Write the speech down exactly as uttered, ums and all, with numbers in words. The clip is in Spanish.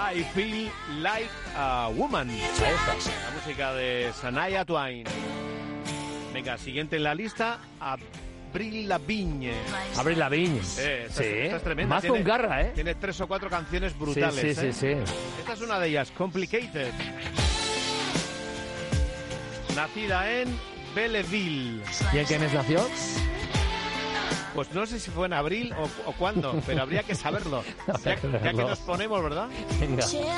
I Feel Like a Woman. Ahí está. La música de Shania Twain. Venga, siguiente en la lista, Avril Lavigne. Avril Lavigne. Eh, esta, sí. es, esta es tremenda. Más tiene, con garra, ¿eh? Tiene tres o cuatro canciones brutales. Sí, sí, ¿eh? sí, sí. Esta es una de ellas, Complicated. Nacida en Belleville. ¿Y en qué mes nació? Pues no sé si fue en abril o, o cuándo, pero habría que saberlo. Habría Ya, que ya que verlo. nos ponemos, ¿verdad? Venga.